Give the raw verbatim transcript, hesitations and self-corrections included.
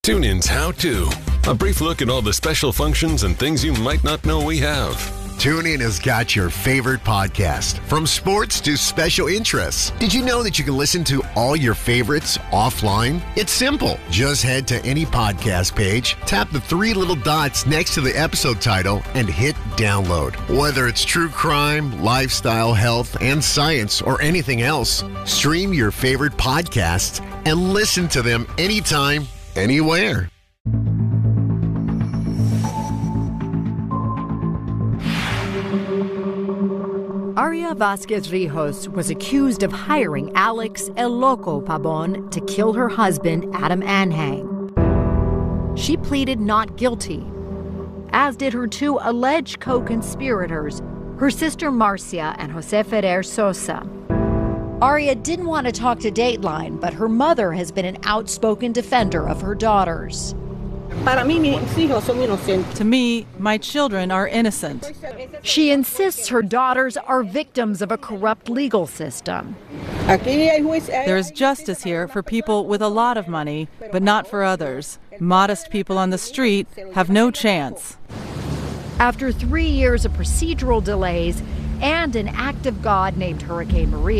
TuneIn's How To. A brief look at all the special functions and things you might not know we have. TuneIn has got your favorite podcast, from sports to special interests. Did you know that you can listen to all your favorites offline? It's simple. Just head to any podcast page, tap the three little dots next to the episode title, and hit download. Whether it's true crime, lifestyle, health, and science, or anything else, stream your favorite podcasts and listen to them anytime, anywhere. Aria Vasquez Rijos was accused of hiring Alex El Loco Pabon to kill her husband, Adam Anhang. She pleaded not guilty, as did her two alleged co-conspirators, her sister Marcia and Jose Ferrer Sosa. Aria didn't want to talk to Dateline, but her mother has been an outspoken defender of her daughters. To me, my children are innocent. She insists her daughters are victims of a corrupt legal system. There is justice here for people with a lot of money, but not for others. Modest people on the street have no chance. After three years of procedural delays and an act of God named Hurricane Maria,